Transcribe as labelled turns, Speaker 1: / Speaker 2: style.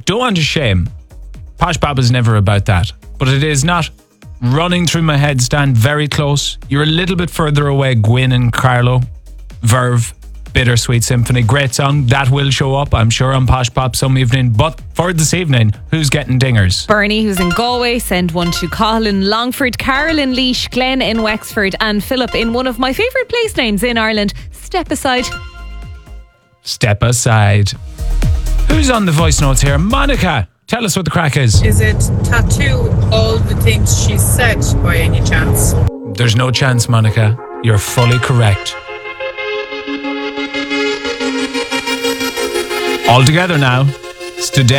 Speaker 1: don't want to shame. Posh Bob is never about that. But it is not running through my head, stand very close. You're a little bit further away, Gwyn and Carlo. Verve, Bittersweet Symphony. Great song. That will show up, I'm sure, on Posh Pop some evening. But for this evening, who's getting dingers?
Speaker 2: Bernie, who's in Galway, send one to Colin Longford, Carol in Laois, Glenn in Wexford, and Philip in one of my favourite place names in Ireland, Step Aside.
Speaker 1: Step Aside. Who's on the voice notes here? Monica, tell us what the crack is.
Speaker 3: Is it tattoo all the things she said by any chance?
Speaker 1: There's no chance, Monica. You're fully correct. All together now. It's today.